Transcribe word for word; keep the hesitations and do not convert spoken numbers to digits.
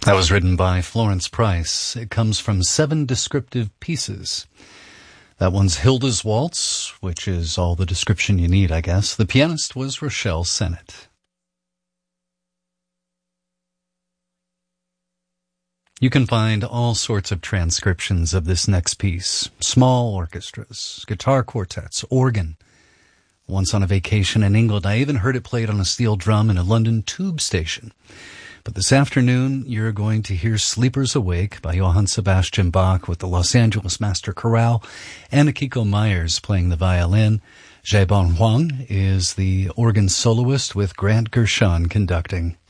That was written by Florence Price. It comes from Seven Descriptive Pieces. That one's Hilda's Waltz, which is all the description you need, I guess. The pianist was Rochelle Sennett. You can find all sorts of transcriptions of this next piece. Small orchestras, guitar quartets, organ. Once on a vacation in England, I even heard it played on a steel drum in a London tube station. But this afternoon, you're going to hear Sleepers Awake by Johann Sebastian Bach with the Los Angeles Master Chorale and Akiko Myers playing the violin. Jaebon Huang is the organ soloist with Grant Gershon conducting.